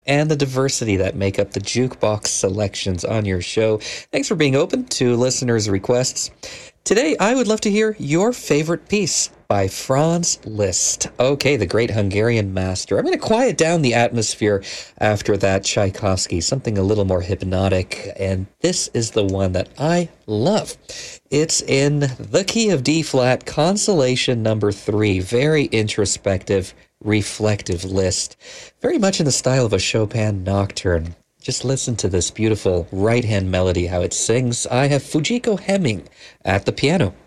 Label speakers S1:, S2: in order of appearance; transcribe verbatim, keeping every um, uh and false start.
S1: and the diversity that make up the jukebox selections on your show. Thanks for being open to listeners' requests. Today, I would love to hear your favorite piece by Franz Liszt. Okay, the great Hungarian master. I'm going to quiet down the atmosphere after that Tchaikovsky, something a little more hypnotic, and this is the one that I love. It's in the key of D-flat, Consolation number three, very introspective, reflective Liszt, very much in the style of a Chopin nocturne. Just listen to this beautiful right-hand melody, how it sings. I have Fujiko Hemming at the piano.